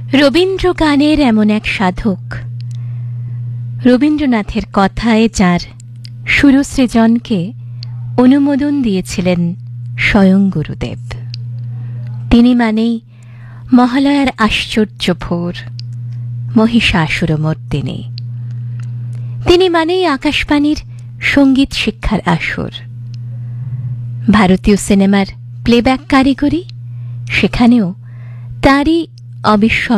রবীন্দ্র গানের এমন এক সাধক, রবীন্দ্রনাথের কথায় যার সুরসৃজনকে অনুমোদন দিয়েছিলেন স্বয়ং গুরুদেব। তিনি মানেই মহালয়ার আশ্চর্য ভোর, মহিষাসুরমর্দিনী। তিনি মানেই আকাশবাণীর সঙ্গীত শিক্ষার আসর। ভারতীয় সিনেমার প্লেব্যাক কারিগরি, সেখানেও তারই অবিস্মরণীয়